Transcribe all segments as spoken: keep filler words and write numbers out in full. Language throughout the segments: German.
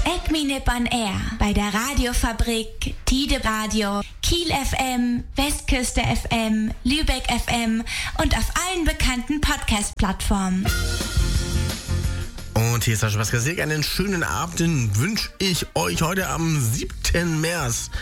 Acme Nippon Air bei der Radiofabrik, Tide Radio, Kiel F M, Westküste F M, Lübeck F M und auf allen bekannten Podcast-Plattformen. Und hier ist Sascha Baskasek. Einen schönen Abend wünsche ich euch heute am siebten März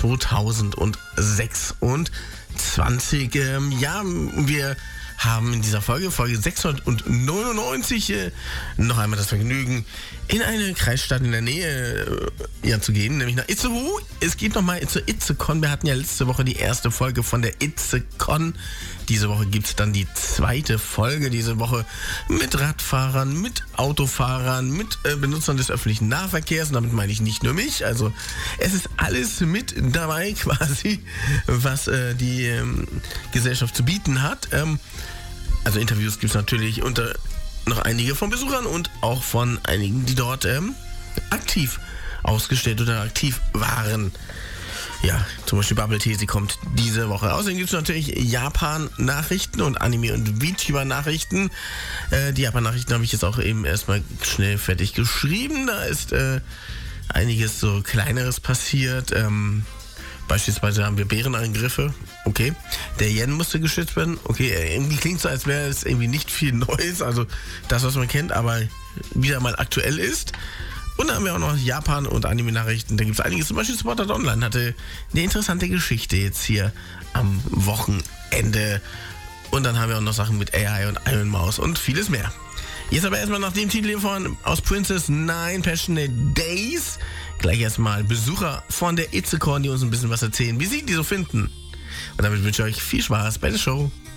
zweitausendsechsundzwanzig. Ähm, ja, wir haben in dieser Folge, Folge sechshundertneunundneunzig, äh, noch einmal das Vergnügen, in eine Kreisstadt in der Nähe äh, ja, zu gehen, nämlich nach Itzehoe. Es geht nochmal zur Itzecon. Wir hatten ja letzte Woche die erste Folge von der Itzecon. Diese Woche gibt es dann die zweite Folge. Diese Woche mit Radfahrern, mit Autofahrern, mit äh, Benutzern des öffentlichen Nahverkehrs. Und damit meine ich nicht nur mich. Also es ist alles mit dabei quasi, was äh, die ähm, Gesellschaft zu bieten hat. Ähm, also Interviews gibt es natürlich unter noch einige von Besuchern und auch von einigen, die dort ähm, aktiv ausgestellt oder aktiv waren. Ja, zum Beispiel Bubble Tea, sie kommt diese Woche. Außerdem gibt es natürlich Japan-Nachrichten und Anime- und VTuber-Nachrichten. Äh, die Japan-Nachrichten habe ich jetzt auch eben erstmal schnell fertig geschrieben. Da ist äh, einiges so Kleineres passiert. Ähm, Beispielsweise haben wir Bärenangriffe. Okay. Der Yen musste geschützt werden. Okay, irgendwie klingt so, als wäre es irgendwie nicht viel Neues. Also das, was man kennt, aber wieder mal aktuell ist. Und dann haben wir auch noch Japan- und Anime-Nachrichten. Da gibt es einiges. Zum Beispiel Sword Art Online hatte eine interessante Geschichte jetzt hier am Wochenende. Und dann haben wir auch noch Sachen mit A I und Iron Mouse und vieles mehr. Jetzt aber erstmal nach dem Titel hier von aus Princess Nine Passionate Days gleich erstmal Besucher von der Itzecon, die uns ein bisschen was erzählen, wie sie die so finden. Und damit wünsche ich euch viel Spaß bei der Show.